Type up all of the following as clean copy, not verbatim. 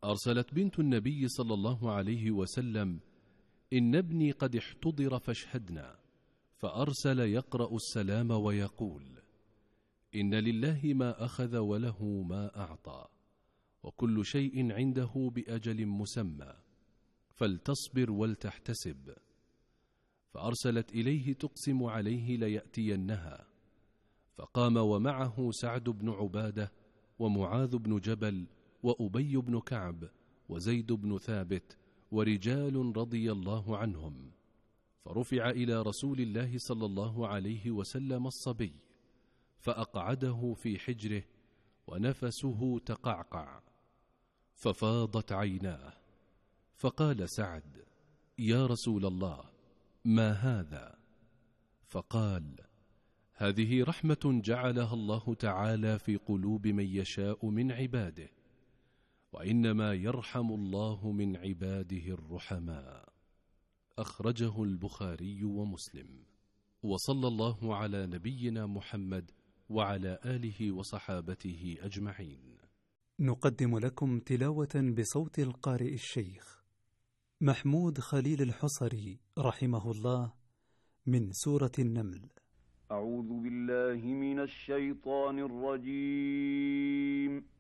أرسلت بنت النبي صلى الله عليه وسلم: إن ابني قد احتضر فاشهدنا. فأرسل يقرأ السلام ويقول: إن لله ما أخذ وله ما أعطى، وكل شيء عنده بأجل مسمى، فلتصبر ولتحتسب. فأرسلت إليه تقسم عليه ليأتينها، فقام ومعه سعد بن عبادة ومعاذ بن جبل وأبي بن كعب وزيد بن ثابت ورجال رضي الله عنهم، فرفع إلى رسول الله صلى الله عليه وسلم الصبي، فأقعده في حجره ونفسه تقعقع، ففاضت عيناه، فقال سعد: يا رسول الله، ما هذا؟ فقال: هذه رحمة جعلها الله تعالى في قلوب من يشاء من عباده، وإنما يرحم الله من عباده الرحماء. أخرجه البخاري ومسلم. وصلى الله على نبينا محمد وعلى آله وصحابته أجمعين. نقدم لكم تلاوة بصوت القارئ الشيخ محمود خليل الحصري رحمه الله من سورة النمل. أعوذ بالله من الشيطان الرجيم.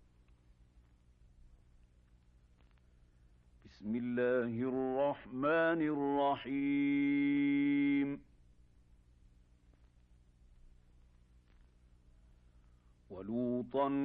بسم الله الرحمن الرحيم. ولوطا